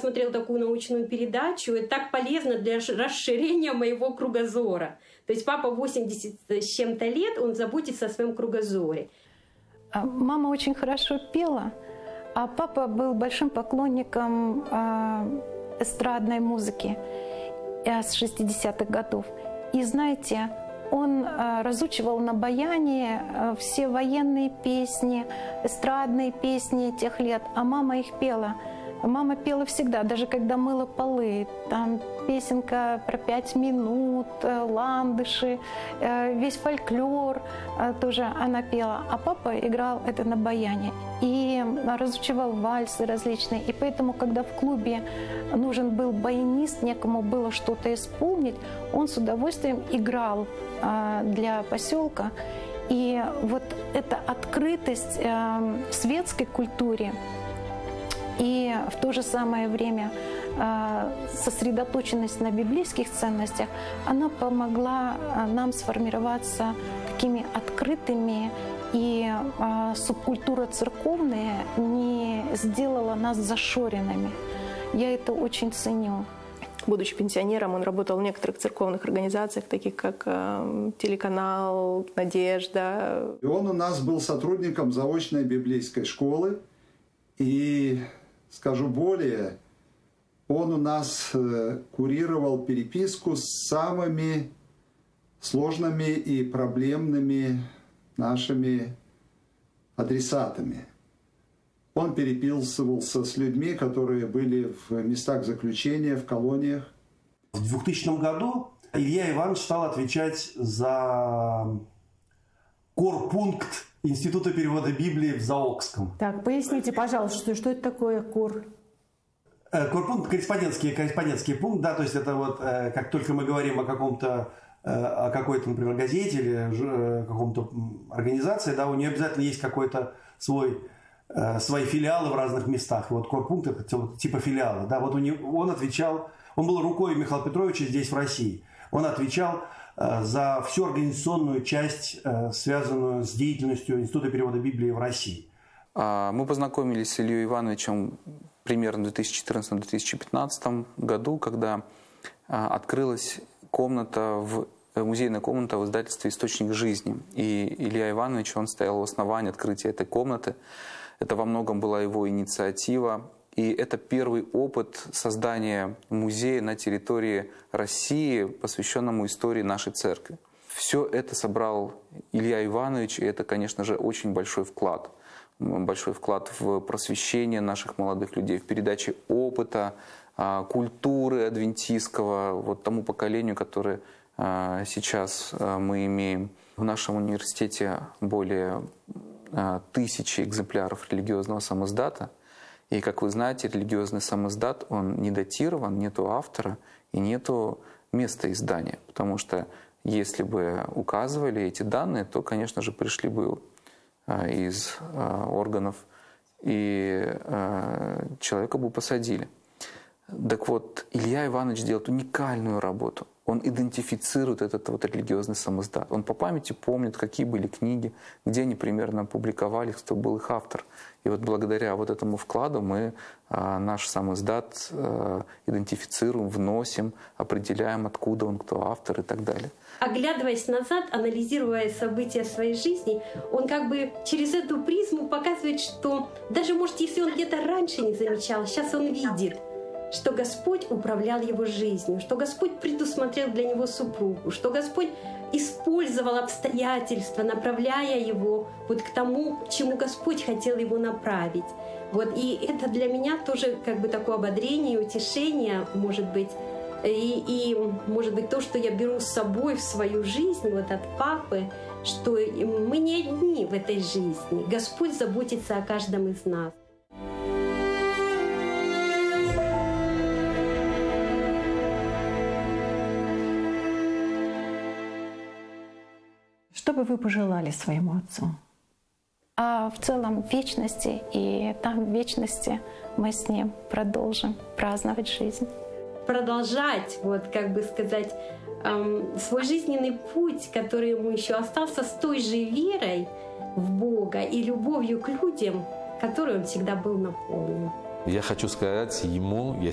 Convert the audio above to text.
посмотрел такую научную передачу, это так полезно для расширения моего кругозора. То есть папа 80 с чем-то лет, он заботится о своем кругозоре. Мама очень хорошо пела, а папа был большим поклонником эстрадной музыки с 60-х годов. И знаете, он разучивал на баяне все военные песни, эстрадные песни тех лет, а мама их пела. Мама пела всегда, даже когда мыла полы. Там песенка про 5 минут, ландыши, весь фольклор тоже она пела. А папа играл это на баяне и разучивал вальсы различные. И поэтому, когда в клубе нужен был баянист, некому было что-то исполнить, он с удовольствием играл для поселка. И вот эта открытость светской культуре и в то же самое время сосредоточенность на библейских ценностях, она помогла нам сформироваться такими открытыми, и субкультура церковная не сделала нас зашоренными. Я это очень ценю. Будучи пенсионером, он работал в некоторых церковных организациях, таких как телеканал, «Надежда». И он у нас был сотрудником заочной библейской школы. И скажу более, он у нас курировал переписку с самыми сложными и проблемными нашими адресатами. Он переписывался с людьми, которые были в местах заключения, в колониях. В 2000 году Илья Иванович стал отвечать за корпункт Института перевода Библии в Заокском. Так, поясните, пожалуйста, что это такое кор? Корпункт, корреспондентский пункт, да, то есть это вот, как только мы говорим о какой-то, например, газете или каком-то организации, да, у нее обязательно есть какой-то свои филиалы в разных местах. Вот корпункт это типа филиала, да, вот он отвечал, он был рукой Михаила Петровича здесь, в России. Он отвечал за всю организационную часть, связанную с деятельностью Института перевода Библии в России. Мы познакомились с Ильей Ивановичем примерно в 2014-2015 году, когда открылась музейная комната в издательстве «Источник жизни». И Илья Иванович, он стоял в основании открытия этой комнаты. Это во многом была его инициатива. И это первый опыт создания музея на территории России, посвященному истории нашей церкви. Все это собрал Илья Иванович, и это, конечно же, очень большой вклад. Большой вклад в просвещение наших молодых людей, в передаче опыта, культуры адвентистского, вот тому поколению, которое сейчас мы имеем. В нашем университете более 1000 экземпляров религиозного самиздата. И, как вы знаете, религиозный самиздат, он не датирован, нету автора и нету места издания. Потому что если бы указывали эти данные, то, конечно же, пришли бы из органов, и человека бы посадили. Так вот, Илья Иванович делает уникальную работу. Он идентифицирует этот вот религиозный самиздат. Он по памяти помнит, какие были книги, где они примерно публиковались, кто был их автор. И вот благодаря вот этому вкладу мы наш самиздат идентифицируем, вносим, определяем, откуда он, кто автор и так далее. Оглядываясь назад, анализируя события своей жизни, он как бы через эту призму показывает, что даже, может, если он где-то раньше не замечал, сейчас он видит, что Господь управлял его жизнью, что Господь предусмотрел для него супругу, что Господь использовал обстоятельства, направляя его вот к тому, к чему Господь хотел его направить. Вот, и это для меня тоже как бы такое ободрение, утешение, может быть, и может быть то, что я беру с собой в свою жизнь вот от папы, что мы не одни в этой жизни. Господь заботится о каждом из нас. Что бы вы пожелали своему отцу? А в целом вечности, и там в вечности мы с ним продолжим праздновать жизнь. Продолжать, вот как бы сказать, свой жизненный путь, который ему еще остался, с той же верой в Бога и любовью к людям, которой он всегда был наполнен. Я хочу сказать ему, я